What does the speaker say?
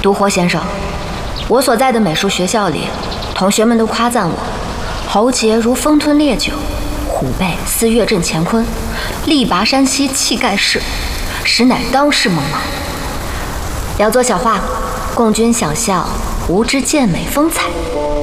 独活先生，我所在的美术学校里，同学们都夸赞我，豪杰如风吞烈酒，虎背似月震乾坤，力拔山兮气盖世，实乃当世猛犸。要做小画，供君想笑，无知健美风采。